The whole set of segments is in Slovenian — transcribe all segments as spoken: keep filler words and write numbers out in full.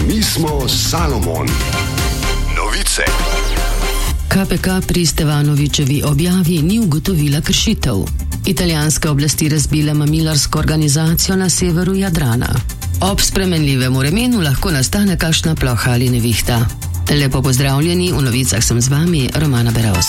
Mi smo Salomon. Novice. K P K pri Stevanovičevi objavi ni ugotovila kršitev. Italijanske oblasti razbile mamilarsko organizacijo na severu Jadrana. Ob spremenljivem vremenu lahko nastane kakšna ploha ali nevihta. Lepo pozdravljeni, v novicah sem z vami, Romana Beravs.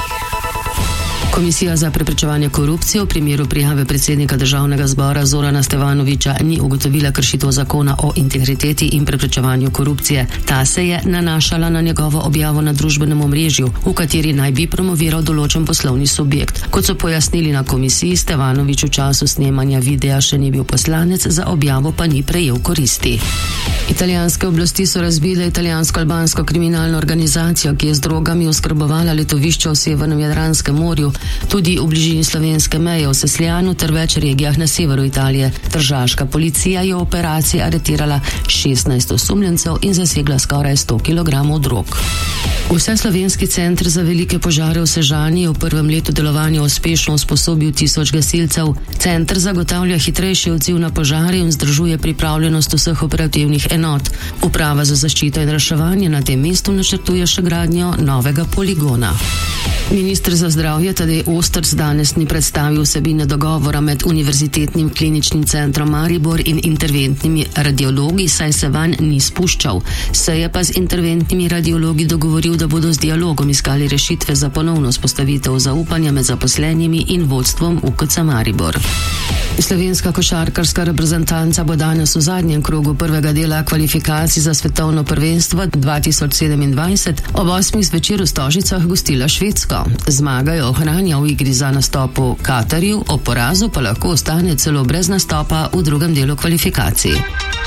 Komisija za preprečevanje korupcije v primeru prijave predsednika državnega zbora Zorana Stevanoviča ni ugotovila kršitev zakona o integriteti in preprečevanju korupcije. Ta se je nanašala na njegovo objavo na družbenem omrežju, v kateri naj bi promoviral določen poslovni subjekt. Kot so pojasnili na komisiji, Stevanovič v času snemanja videa še ni bil poslanec, za objavo pa ni prejel koristi. Italijanske oblasti so razbile italijansko-albansko kriminalno organizacijo, ki je z drogami oskrbovala letovišče v severnem Jadranskem morju, tudi v bližini slovenske meje v Sesljanu ter več regijah na severu Italije. Tržaška policija je v operaciji aretirala šestnajst osumljencev in zasegla skoraj sto kilogramov drog. Vseslovenski center za velike požare v Sežani je v prvem letu delovanja uspešno usposobil tisoč gasilcev. Center zagotavlja hitrejši odziv na požare in vzdržuje pripravljenost vseh operativnih enot. Uprava za zaščito in reševanje na tem mestu načrtuje še gradnjo novega poligona. Minister za zdravje Tadej Ostrc danes ni predstavil vsebine dogovora med Univerzitetnim kliničnim centrom Maribor in interventnimi radiologi, saj se vanj ni spuščal. Se je pa z interventnimi radiologi dogovoril, da bodo z dialogom iskali rešitve za ponovno vzpostavitev zaupanja med zaposlenimi in vodstvom U K C Maribor. Slovenska košarkarska reprezentanca bo danes v zadnjem krogu prvega dela kvalifikacij za svetovno prvenstvo dva tisoč sedemindvajset ob osmih zvečer v Stožicah gostila Švedsko. Zmaga jo ohranja v igri za nastop v Katarju, o porazu pa lahko ostane celo brez nastopa v drugem delu kvalifikacij.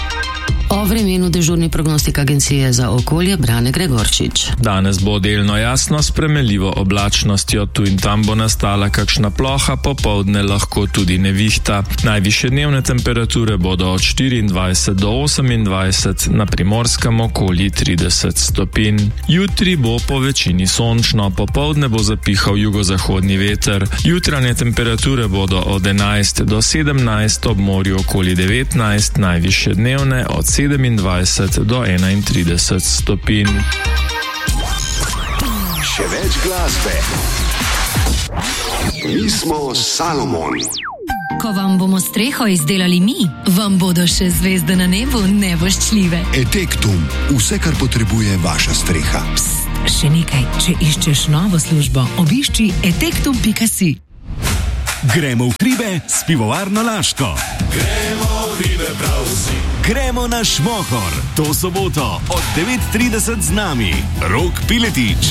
O vremenu dežurni prognostik Agencije za okolje Brane Gregorčič. Danes bo delno jasno, s spremenljivo oblačnostjo, tu in tam bo nastala kakšna ploha, popoldne lahko tudi nevihta. Najvišje dnevne temperature bodo od štiriindvajset do osemindvajset, na Primorskem okoli trideset stopinj. Jutri bo po večini sončno, popoldne bo zapihal jugozahodni veter. Jutranje temperature bodo od enajst do sedemnajst, ob morju okoli devetnajst, najvišje dnevne od sedemindvajset do enaintrideset stopinj. Še več glasbe. Mi smo Salomon. Ko vam bomo streho izdelali mi, vam bodo še zvezde na nebu nevoščljive. Etektum, vse, kar potrebuje vaša streha. Psst, še nekaj, če iščeš novo službo, obišči etektum pika si. Gremo v hribe s pivovarno Laško. Gremo v hribe prav vsi. Gremo na Šmohor. To soboto od devet trideset z nami Rok Piletič.